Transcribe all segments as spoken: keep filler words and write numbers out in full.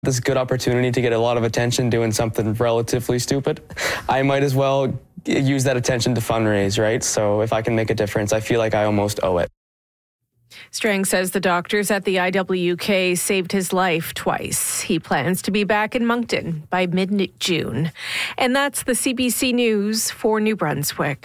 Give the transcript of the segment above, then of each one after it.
this good opportunity to get a lot of attention doing something relatively stupid, I might as well use that attention to fundraise, right? So if I can make a difference, I feel like I almost owe it. Strang says the doctors at the I W K saved his life twice. He plans to be back in Moncton by mid-June. And that's the C B C News for New Brunswick.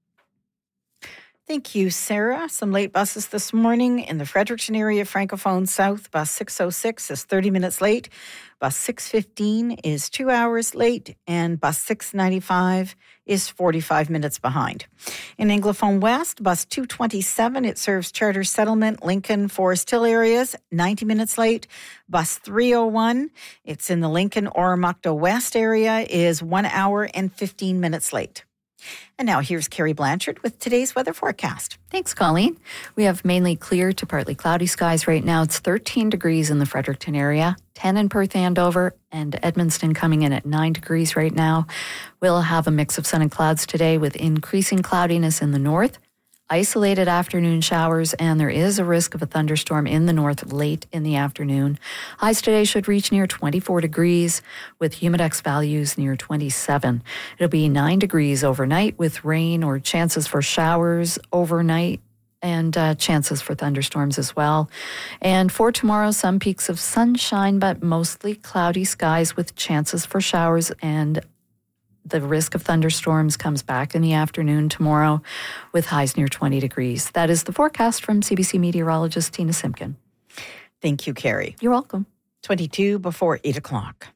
Thank you, Sarah. Some late buses this morning in the Fredericton area, Francophone South. Bus six oh six is thirty minutes late. Bus six fifteen is two hours late. And bus six ninety-five is forty-five minutes behind. In Anglophone West, bus two twenty-seven, it serves Charter Settlement, Lincoln, Forest Hill areas, ninety minutes late. Bus three oh one, it's in the Lincoln, Oromocto West area, is one hour and fifteen minutes late. And now here's Carrie Blanchard with today's weather forecast. Thanks, Colleen. We have mainly clear to partly cloudy skies right now. It's thirteen degrees in the Fredericton area, ten in Perth, Andover, and Edmundston coming in at nine degrees right now. We'll have a mix of sun and clouds today with increasing cloudiness in the north, isolated afternoon showers, and there is a risk of a thunderstorm in the north late in the afternoon. Highs today should reach near twenty-four degrees with humidex values near twenty-seven. It'll be nine degrees overnight with rain or chances for showers overnight and uh, chances for thunderstorms as well. And for tomorrow, some peaks of sunshine, but mostly cloudy skies with chances for showers, and the risk of thunderstorms comes back in the afternoon tomorrow with highs near twenty degrees. That is the forecast from C B C meteorologist Tina Simpkin. Thank you, Carrie. You're welcome. twenty-two before eight o'clock.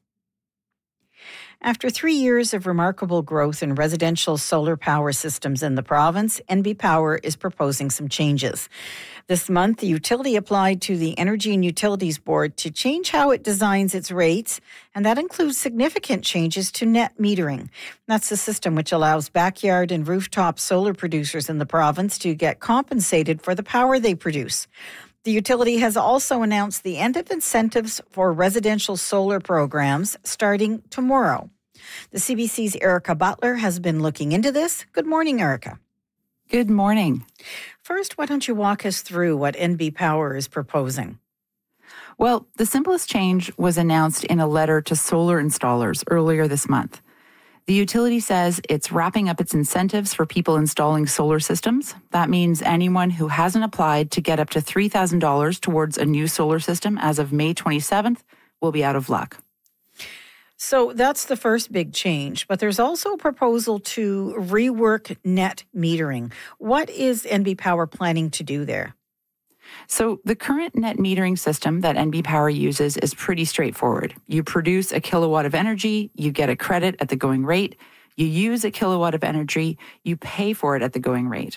After three years of remarkable growth in residential solar power systems in the province, N B Power is proposing some changes. This month, the utility applied to the Energy and Utilities Board to change how it designs its rates, and that includes significant changes to net metering. That's the system which allows backyard and rooftop solar producers in the province to get compensated for the power they produce. The utility has also announced the end of incentives for residential solar programs starting tomorrow. The C B C's Erica Butler has been looking into this. Good morning, Erica. Good morning. First, why don't you walk us through what N B Power is proposing? Well, the simplest change was announced in a letter to solar installers earlier this month. The utility says it's wrapping up its incentives for people installing solar systems. That means anyone who hasn't applied to get up to three thousand dollars towards a new solar system as of May twenty-seventh will be out of luck. So that's the first big change, but there's also a proposal to rework net metering. What is N B Power planning to do there? So the current net metering system that N B Power uses is pretty straightforward. You produce a kilowatt of energy, you get a credit at the going rate. You use a kilowatt of energy, you pay for it at the going rate.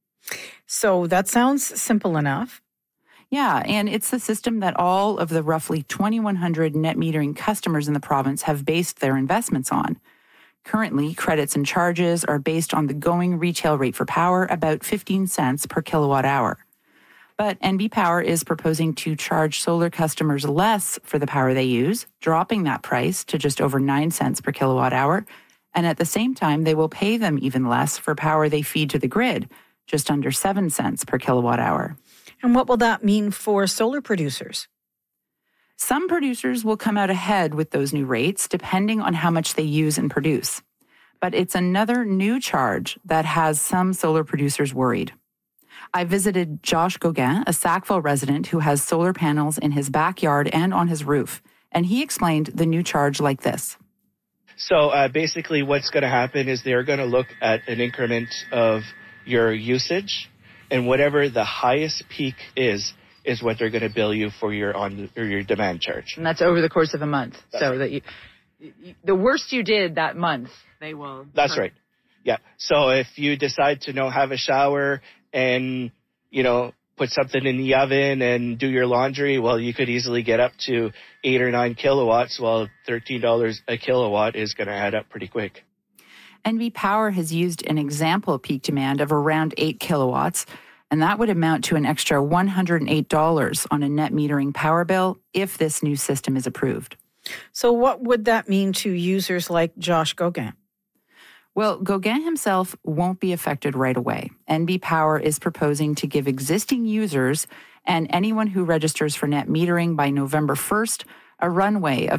So that sounds simple enough. Yeah, and it's the system that all of the roughly twenty-one hundred net metering customers in the province have based their investments on. Currently, credits and charges are based on the going retail rate for power, about fifteen cents per kilowatt hour. But N B Power is proposing to charge solar customers less for the power they use, dropping that price to just over nine cents per kilowatt hour. And at the same time, they will pay them even less for power they feed to the grid, just under seven cents per kilowatt hour. And what will that mean for solar producers? Some producers will come out ahead with those new rates, depending on how much they use and produce. But it's another new charge that has some solar producers worried. I visited Josh Gauguin, a Sackville resident who has solar panels in his backyard and on his roof, and he explained the new charge like this. So uh, basically what's going to happen is they're going to look at an increment of your usage, and whatever the highest peak is, is what they're going to bill you for your on or your demand charge. And that's over the course of a month. That's so right. that you, you, the worst you did that month, they will. That's right. Yeah. So if you decide to you know, have a shower and, you know, put something in the oven and do your laundry, well, you could easily get up to eight or nine kilowatts, while thirteen dollars a kilowatt is going to add up pretty quick. N B Power has used an example peak demand of around eight kilowatts, and that would amount to an extra one hundred eight dollars on a net metering power bill if this new system is approved. So what would that mean to users like Josh Gauguin? Well, Gauguin himself won't be affected right away. N B Power is proposing to give existing users and anyone who registers for net metering by November first a runway of